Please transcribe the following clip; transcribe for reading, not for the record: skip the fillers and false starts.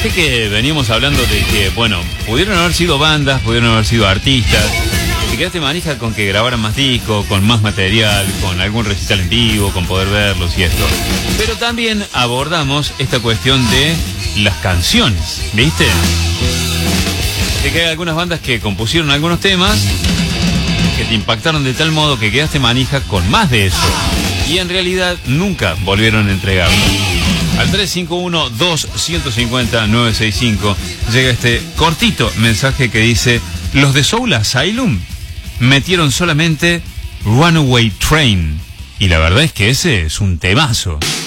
Viste que veníamos hablando de que, bueno, pudieron haber sido bandas, pudieron haber sido artistas. Te quedaste manija con que grabaran más discos, con más material, con algún recital en vivo, con poder verlos y esto. Pero también abordamos esta cuestión de las canciones, ¿viste? De que hay algunas bandas que compusieron algunos temas que te impactaron de tal modo que quedaste manija con más de eso. Y en realidad nunca volvieron a entregarlo. Al 351-2150-965 llega este cortito mensaje que dice: los de Soul Asylum metieron solamente Runaway Train. Y la verdad es que ese es un temazo.